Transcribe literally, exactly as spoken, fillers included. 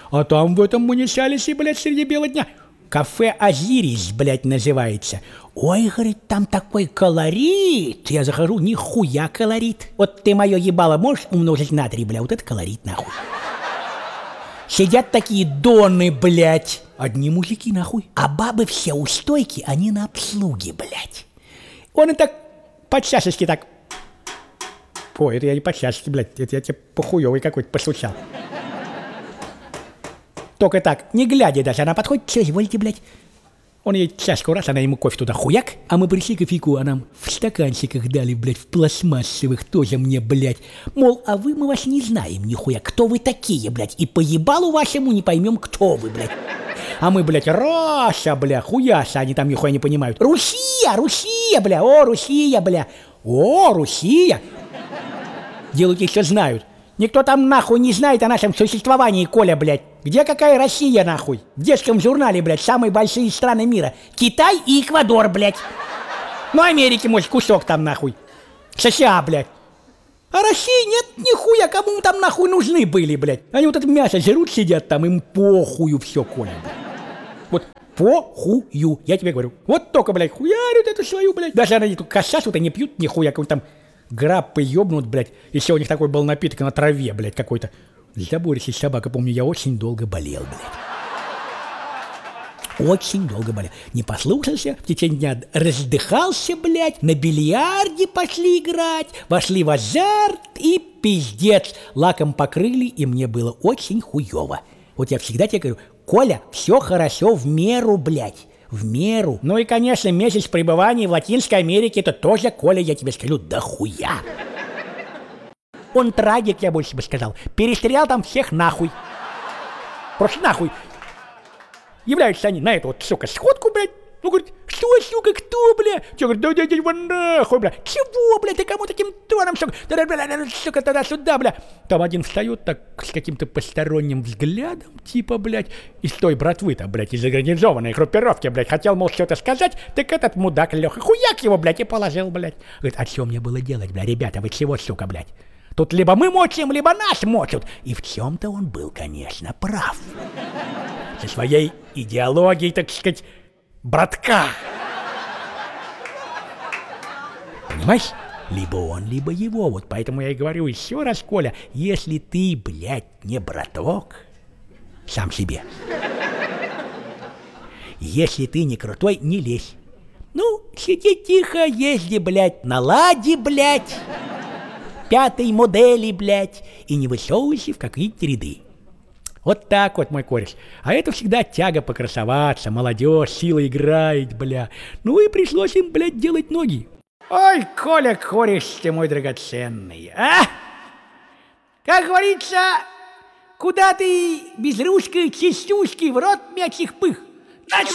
А там в этом Манисалисе, блядь, среди бела дня кафе «Азирис», блядь, называется. Ой, говорит, там такой колорит. Я захожу, нихуя колорит. Вот ты мое ебало можешь умножить на три, бля, вот это колорит, нахуй. Сидят такие доны, блядь. Одни мужики, нахуй. А бабы все у стойки, они на обслуге, блядь. Он и так по-чашечке так. Ой, это я не по-чашечке, блядь. Это я тебе похуёвый какой-то постучал. Только так, не глядя даже, она подходит, что, извольте, блядь. Он ей чашку раз, она ему кофе туда хуяк. А мы пришли кофейку, а нам в стаканчиках дали, блядь, в пластмассовых тоже мне, блядь. Мол, а вы, мы вас не знаем нихуя, кто вы такие, блядь. И по ебалу вашему не поймем, кто вы, блядь. А мы, блядь, Раша, бля, хуяша, они там нихуя не понимают. Русия, Русия, бля, о, Русия, бля, о, Русия. Делают еще знают. Никто там нахуй не знает о нашем существовании, Коля, блядь. Где какая Россия, нахуй? В детском журнале, блядь, самые большие страны мира. Китай и Эквадор, блядь. Ну, Америки, может, кусок там, нахуй. США, блядь. А России нет нихуя, кому там нахуй нужны были, блядь. Они вот это мясо жрут, сидят там, им похую все, Коля, блядь. Вот похую, я тебе говорю. Вот только, блядь, хуярят эту свою, блядь. Даже они тут косят, вот и не пьют нихуя, какой там граппы ёбнут, блядь. Еще у них такой был напиток на траве, блядь, какой-то. Забористый собака, помню, я очень долго болел, блядь. Очень долго болел. Не послушался, в течение дня раздыхался, блядь, на бильярде пошли играть, вошли в азарт и пиздец. Лаком покрыли, и мне было очень хуёво. Вот я всегда тебе говорю, Коля, все хорошо в меру, блядь. В меру. Ну и, конечно, месяц пребывания в Латинской Америке, это тоже, Коля, я тебе скажу, да хуя. Он трагик, я больше бы сказал. Перестрелял там всех нахуй. Просто нахуй. Являются они на эту вот, сука, сходку, блядь. Ну, говорит, что, сука, кто, бля? Че, говорит, да, да, да, нахуй, бля. Чего, бля, ты кому таким тоном, сука? Да, бля, сука, тогда-сюда, бля. Там один встает так с каким-то посторонним взглядом, типа, блядь, из той братвы-то, блядь, из организованной группировки, блядь. Хотел, мол, что-то сказать, так этот мудак Леха, хуяк его, блядь, и положил, блядь. Говорит, а что мне было делать, бля, ребята, вы чего, сука, блядь? Тут либо мы мочим, либо нас мочат. И в чем-то он был, конечно, прав. Со своей идеологией, так сказать, братка. Понимаешь? Либо он, либо его. Вот поэтому я и говорю еще раз, Коля, если ты, блядь, не браток, сам себе. Если ты не крутой, не лезь. Ну, сиди тихо, езди, блядь, на ладе, блядь. Пятой модели, блядь, и не высовывайся в какие-то ряды. Вот так вот, мой кореш. А это всегда тяга покрасоваться, молодежь, сила играет, бля. Ну и пришлось им, блядь, делать ноги. Ой, Коля, кореш ты мой драгоценный, а? Как говорится, куда ты без русской частушки в рот мячих пых? Значит,